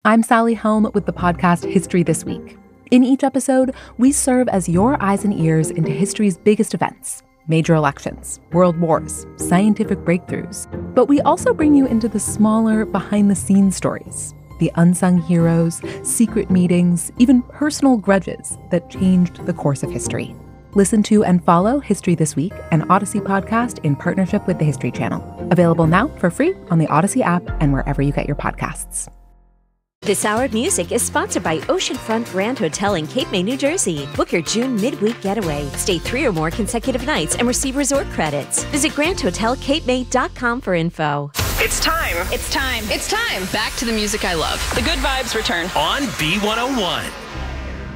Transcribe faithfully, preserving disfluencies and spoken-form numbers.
I'm Sally Helm with the podcast History This Week. In each episode, we serve as your eyes and ears into history's biggest events, major elections, world wars, scientific breakthroughs. But we also bring you into the smaller, behind-the-scenes stories, the unsung heroes, secret meetings, even personal grudges that changed the course of history. Listen to and follow History This Week, an Odyssey podcast in partnership with the History Channel. Available now for free on the Odyssey app and wherever you get your podcasts. This hour of music is sponsored by Oceanfront Grand Hotel in Cape May, New Jersey. Book your June midweek getaway. Stay three or more consecutive nights and receive resort credits. Visit grand hotel cape may dot com for info. It's time. It's time. It's time. Back to the music I love. The good vibes return. On B one oh one.